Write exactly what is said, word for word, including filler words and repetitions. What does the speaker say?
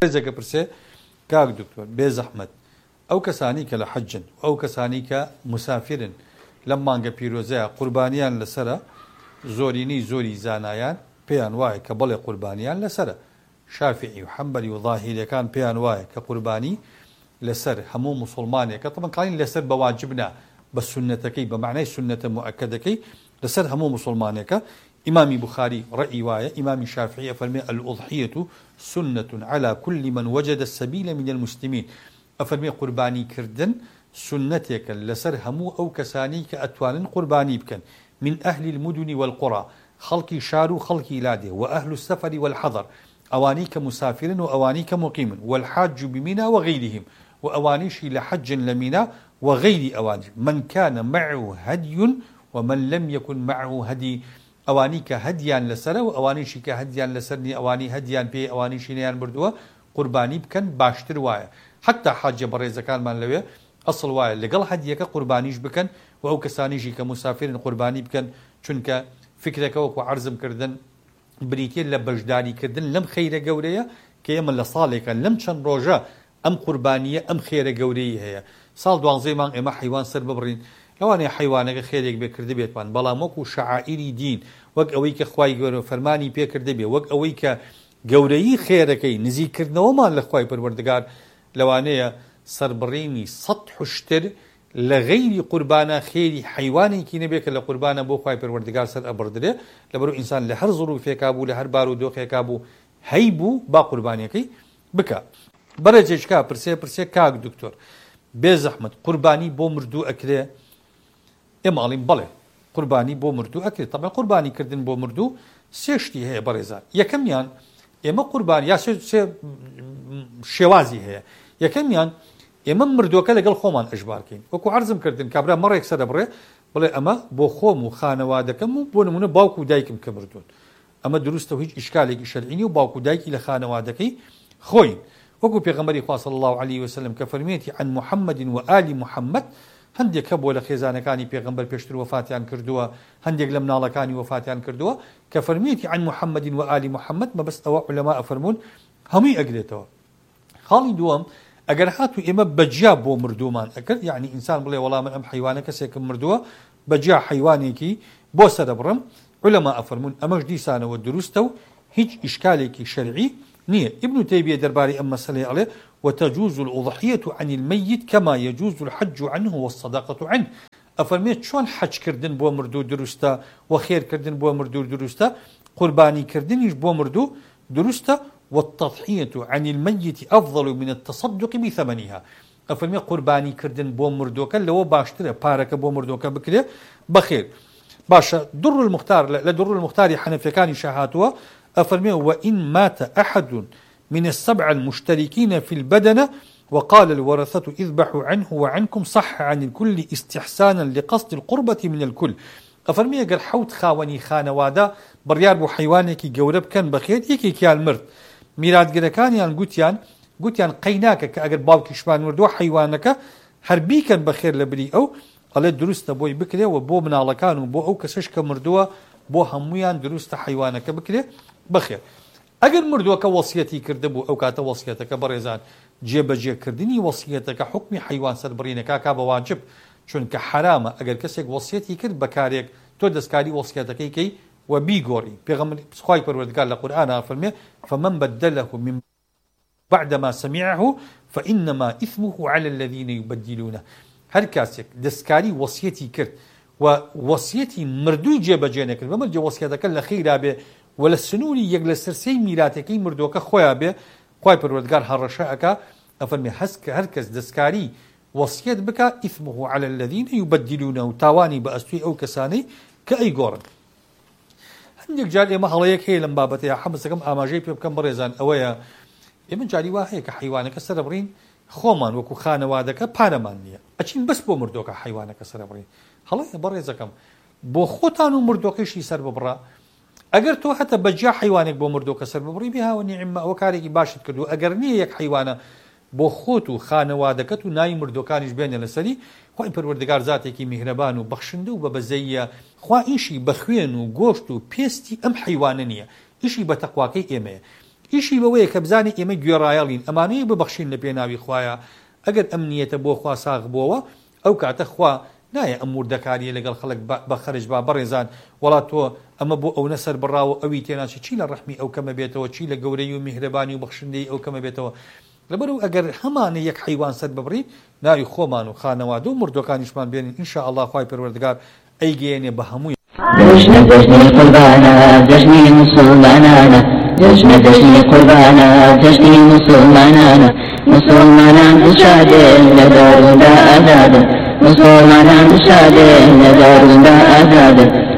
ڕێزێکە پرسێ کاک دکتۆر بێ زەحمەت ئەو کەسانی کە لە حەجن ئەو کەسانی کە مسافرن لەم مانگە پیرۆزەیە قوربانیان لەسرە زۆرینەی زۆری زانایان پێیان وایە کە بەڵێ قوربانیان لەسرە شافعی و حەمبەلی و ظاهیریەکان پێیان وایە کە قوربانی لەسەر هەموو مسلمانێکە تەمەنکانی لەسەر بە واجبنا بە سنەتەکەی بە معنای سنەتە مؤەکەدەکەی لەسەر هەموو مسلمانێکە إمام بخاري رأي واية إمام شافعي فرمي الأضحية سنة على كل من وجد السبيل من المسلمين أفرمي قرباني كردن سنتك لسر همو أو كساني كأتوان قرباني بكن من أهل المدن والقرى خلقي شارو خلقي لاده وأهل السفر والحضر أوانيك مسافر وأوانيك مقيم والحاج بمنى وغيرهم وأوانيش لحج لمنى وغير أوانيش من كان معه هدي ومن لم يكن معه هدي ئەوانی کە هەدیان لەسەرە و ئەوانیشی کە هەدیان لەسەرنی ئەوانی هەدیان پێ ئەوانیشینیان بردووە قوربانی بکەن باشتر وایە حتا حاجە بەڕێزەکانمان لەوێ ئەسڵ وایە لەگەڵ هەدیەکە قوربانیش بکەن و ئەو کەسانیشی کە مسافرن قوربانی بکەن چونکە فکرەکە وەکو عەرزم کردن بریتێ لە بەشداریکردن لەم خەیرە گەورەیە کە ئێمە لە ساڵێکە لەم چەند ڕۆژە ئەم قوربانیە ئەم خێرە گەورەی هەیە ساڵ دوانزەی مانگ ئێمە حیوان سەر ببڕین لەوانەیە حیوانەکە خێرێک بێکردە بێتوان بەڵام وەکو شەعائیری دین وەک ئەوەی کە خوای گەورە فەرمانی پێکردە بێ وەک ئەوەی کە گەورەیی خێرەکەی نزیکردنەوەمان لە خوای پەروەردگار لەوانەیە سەربڕینی سەد حوشتر لە غەیری قوربانە خێری حیوانێکی نەبێت کە لە قوربانە بۆ خوای پەروەردگار سەر ئەبڕدرێ لەبەرەوە ئینسان لە هەر زوروفێکا بوو لە هەر بار و دۆخێکا بوو هەی بوو با قوربانیەکەی بکە بەرەجێشکا پرسێ پرسێ کاک دکتۆر بێ زەحمەت قوربانی بۆ مردوو ئەکرێ ئێمە ئەڵێن بەڵێ قوربانی بۆ مردوو ئەکرێت تەبەن قوربانی کردن بۆ مردوو سێشتی هەیە بەڕێزان یەکەمیان ئێمە قوربانی یا سێ شێوازی هەیە یەکەمیان ئێمە مردووەکە لەگەڵ خۆمان ئەژبارکەین وەکو عەرزم کردن کابرا مەڕێک سەرە بڕێ بڵێ ئەمە بۆ خۆم و خانەوادەکەم و بۆ نمونە باوکو و دایکم کە مردوون ئەمە دروستە و هیچ ئیشکالێکی شەرعی نیە و باوکو و دایکی لە خانەوادەکەی خۆین وەکو پێغەمبەری خوا صلی الله علیه وسلم کە فەرمێتی عن محەممەد و ئالی محەممەد هەندێک کە بۆ لە خێزانەکانی پێغەمبەر پێشتر وەفاتیان کردووە هەندێک لە مناڵەکانی وەفاتیان کردووە کە فەرمێتی عن محەممەد و ئالی محەممەد مەبەست ئەوە عولەما ئەفەرمون هەمووی ئەگرێتەوە خاڵی دووەم ئەگەر هاتو ئێمە بەجیا بۆ مردوومان ئەکرد یعنی ئینسان بڵێ وەڵام من ئەم حیوانە کەسێکم مردووە بەجیا حیوانێکی بۆ سەرە بڕم عولەما ئەفەرمون ئەمەش دیسانەوە دروستە و هیچ ئیشکالێکی شەرعی نییە ابن تەیمیە دەربارەی ئەم مەسەلەی ئەڵێ وتجوز الأضحية عن الميت كما يجوز الحج عنه والصدقة عنه أفرميت شون حج كردن بو مردو درستا وخير كردن بو مردو درستا قرباني كردن يش بو مردو درستا والتضحية عن الميت أفضل من التصدق بثمنها أفرمي قرباني كردن بو مردوكا لو باشتري بارك بو مردوكا بكري بخير باشا در المختار لا در المختار حنفيكاني شهاتوا أفرمي وإن مات أحد من السبع المشتركين في البدنة وقال الورثة اذبحوا عنه وعنكم صح عن الكل استحسانا لقصد القربة من الكل أفرمي أقل حوت خاوني خانوادا بريار بو حيوانيكي قورب كان بخير يكي كيان مرد ميراد قركان يان قوتيان قوتيان قيناك كأقل باوكي شمان مردو حيوانك هربي كان بخير لبري أو قال درست بوي بكري وبو منالكان وبو أو كسشك مردوه بو همويان درست حيوانك بكري بخير ئەگەر مردووەکە وەسیەتی کرده بوو ئەو کاتە وەسیەتەکە بەڕێزان جێبەجێکردنی وەسیەتەکە حکمی حیوان سەربڕینەکە کا بە واجب چونکە حرامە ئەگەر کەسێک وەسیەتی کرد بەکارێک تۆ دەستکاری وەسیەتەکەی کەی و بیگۆڕی پێغەمبەر خوای پەروەردگار لە قورئانە فەرمێ فمن بدله من بعد ما سمعه فإنما إثمه على الذين يبدلونه هەر کاسێک دەستکاری وەسیەتی کرد و وەسیەتی مردووی جێبەجێ نەکرد بەمەرجێ وەسیەتەکە لە خەیرا بێ و لە سنووری یەک لە سەرسەی میراتەکەی مردووەکە خۆیان بێ خوای پەروەردگار هەڕەشە ئەکا ئەفەرمێ هەست هەر کەس دەستکاری وەسیەت بکە ئیثمه على الذين يبدلونه و تاوانی بە ئەستوی ئەو کەسانەی کە ئەیگۆڕن هەندێک جار ئێمە هەڵەیەک هەیە لەم بابەتەیە حەمەسەکەم ئاماژەی پێ بکەم بەڕێزان ئەوەیە ئێمە جاری وا هەیە کە حیوانەکە سەرەبڕین خۆمان وەکو خانەوادەکە پارەمان نییە ئەچین بەس بۆ مردووەکە حیوانەکە سەرەبڕین هەڵەیە بەڕێزەکەم بۆ خۆتان و مردووەکەشی سەر ببڕە ئەگەر تۆ هەتە بەجیا حیوانێک بۆ مردووەکە سەر ببڕی بێهاوە نیعمە ئەوە کارێکی باشت کردو ئەگەر نییە یەک حیوانە بۆ خۆت و خانەوادەکەت و ناوی مردووەکانیش بێنە لەسەری خوای پەروەردگار زاتێکی میهرەبان و بەخشندە و بە بەزەیە خوا ئیشی بە خوێن و گۆشت و پێستی ئەم حیوانە نییە ئیشی بە تەقواکەی ئێمەیە ئیشی بەوەیە کە بزانێ ئێمە گوێڕایەڵین ئەمانەیە ببەخشین لە پێناوی خوایە ئەگەر ئەم نیەتە بۆ خوا ساغ بووەوە ئەو کاتە خوا نایە ئەم وردەکاریە لەگەڵ خەڵک بە خەرج با بەڕێزان وڵات تۆ ئەمە بۆ ئەو نەسەر بڕاوە ئەوی تێناچی چی لە ڕەحمی ئەو کەمە بێتەوە چی لە گەورەی و میهرەبانی و بەخشندەی ئەو کەمە بێتەوە لەبەرەوە ئەگەر هەمانە یەک حیوان سەر ببڕین ناوی خۆمان و خانەوادە و مردوەکانیشمان بێنین ئینشاء الله خوای پەروەردگار ئەیگەێنێ بە هەمووی جشن جشن قربانا جشن مسلمانانا جشن جشن قربانا جشن مسلمانانا مسلمانان شادين لدارنا أزاد مسلمانان شادين لدارنا أزاد